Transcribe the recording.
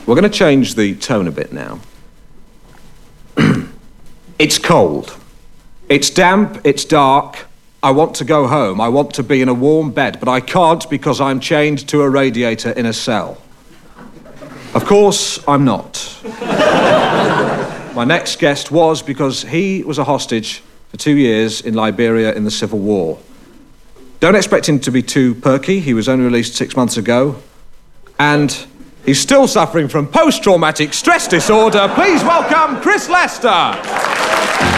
We're going to change the tone a bit now. It's cold. It's damp, it's dark. I want to go home. I want to be in a warm bed, but I can't because I'm chained to a radiator in a cell. Of course, I'm not. My next guest was because he was a hostage for 2 years in Liberia in the Civil War. Don't expect him to be too perky. He was only released 6 months ago. And he's still suffering from post-traumatic stress disorder. Please welcome Chris Lester.